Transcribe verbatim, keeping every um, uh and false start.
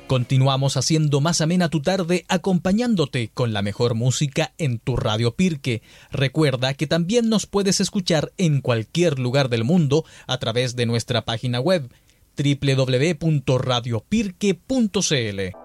Continuamos haciendo más amena tu tarde, acompañándote con la mejor música en tu Radio Pirque. Recuerda que también nos puedes escuchar en cualquier lugar del mundo a través de nuestra página web doble u doble u doble u punto radio pirque punto c l.